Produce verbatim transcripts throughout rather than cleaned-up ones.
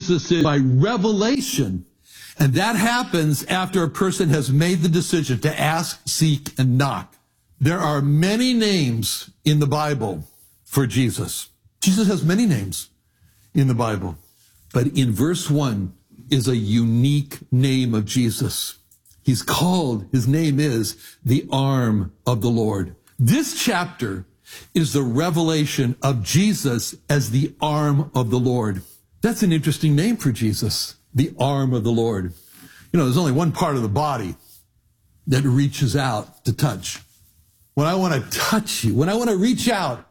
Jesus is by revelation. And that happens after a person has made the decision to ask, seek, and knock. There are many names in the Bible for Jesus. Jesus has many names in the Bible. But in verse one is a unique name of Jesus. He's called, his name is the arm of the Lord. This chapter is the revelation of Jesus as the arm of the Lord. That's an interesting name for Jesus, the arm of the Lord. You know, there's only one part of the body that reaches out to touch. When I want to touch you, when I want to reach out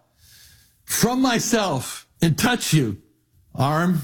from myself and touch you, arm,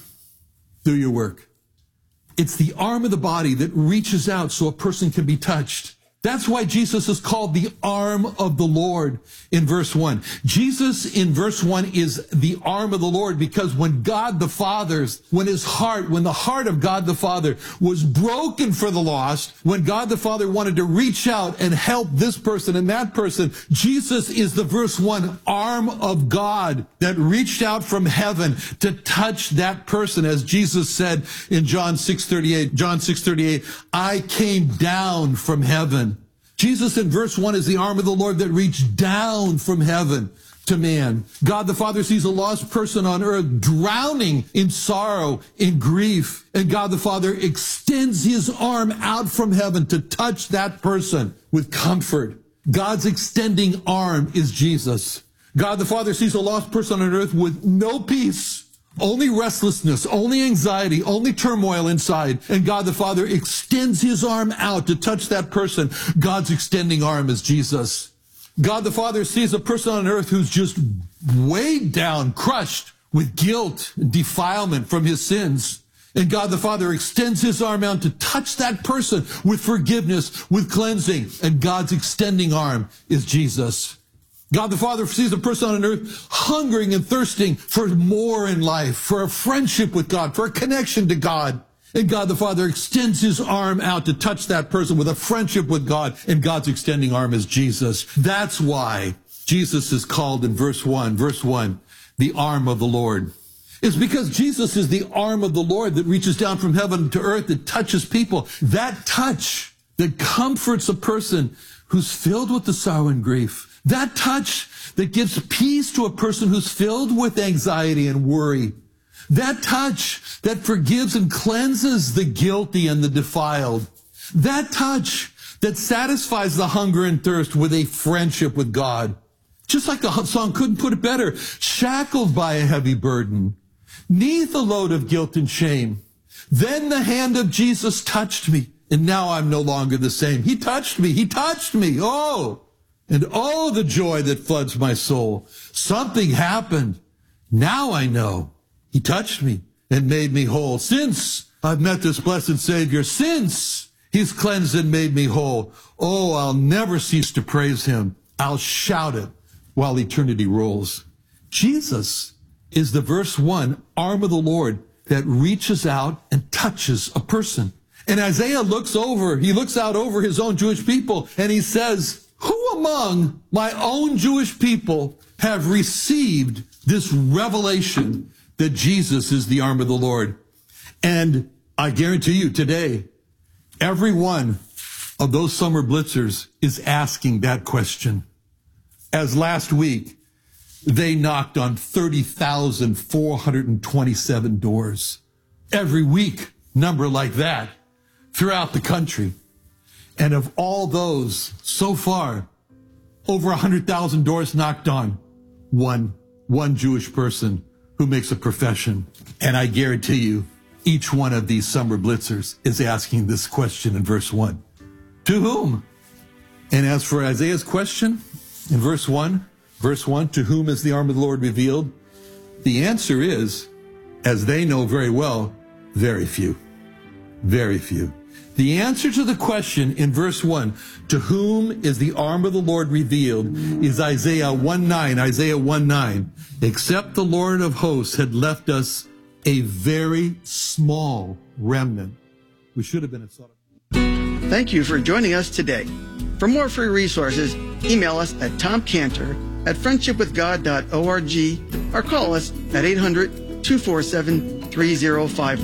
do your work. It's the arm of the body that reaches out so a person can be touched. That's why Jesus is called the arm of the Lord in verse one. Jesus in verse one is the arm of the Lord because when God the Father, when his heart, when the heart of God the Father was broken for the lost, when God the Father wanted to reach out and help this person and that person, Jesus is the verse one arm of God that reached out from heaven to touch that person. As Jesus said in John six thirty-eight, John six thirty-eight, I came down from heaven. Jesus in verse one is the arm of the Lord that reached down from heaven to man. God the Father sees a lost person on earth drowning in sorrow, in grief, and God the Father extends his arm out from heaven to touch that person with comfort. God's extending arm is Jesus. God the Father sees a lost person on earth with no peace, only restlessness, only anxiety, only turmoil inside. And God the Father extends his arm out to touch that person. God's extending arm is Jesus. God the Father sees a person on earth who's just weighed down, crushed with guilt and defilement from his sins. And God the Father extends his arm out to touch that person with forgiveness, with cleansing. And God's extending arm is Jesus. God the Father sees a person on earth hungering and thirsting for more in life, for a friendship with God, for a connection to God. And God the Father extends his arm out to touch that person with a friendship with God. And God's extending arm is Jesus. That's why Jesus is called in verse one, verse one, the arm of the Lord. It's because Jesus is the arm of the Lord that reaches down from heaven to earth, that touches people. That touch that comforts a person who's filled with the sorrow and grief. That touch that gives peace to a person who's filled with anxiety and worry. That touch that forgives and cleanses the guilty and the defiled. That touch that satisfies the hunger and thirst with a friendship with God. Just like the song couldn't put it better. Shackled by a heavy burden, 'neath a load of guilt and shame. Then the hand of Jesus touched me, and now I'm no longer the same. He touched me. He touched me. Oh! And oh, the joy that floods my soul. Something happened. Now I know. He touched me and made me whole. Since I've met this blessed Savior, since he's cleansed and made me whole, oh, I'll never cease to praise him. I'll shout it while eternity rolls. Jesus is the verse one arm of the Lord that reaches out and touches a person. And Isaiah looks over, he looks out over his own Jewish people and he says, who among my own Jewish people have received this revelation that Jesus is the arm of the Lord? And I guarantee you today, every one of those summer blitzers is asking that question. As last week, they knocked on thirty thousand four hundred twenty-seven doors. Every week, number like that throughout the country. And of all those, so far, over one hundred thousand doors knocked on, one, one Jewish person who makes a profession. And I guarantee you, each one of these summer blitzers is asking this question in verse one. To whom? And as for Isaiah's question in verse one, verse one, to whom is the arm of the Lord revealed? The answer is, as they know very well, very few. Very few. The answer to the question in verse one, to whom is the arm of the Lord revealed, is Isaiah one nine, Isaiah one nine. Except the Lord of hosts had left us a very small remnant. We should have been at Sodom. Thank you for joining us today. For more free resources, email us at tom cantor at friendship with god dot org or call us at eight hundred, two four seven, three oh five one.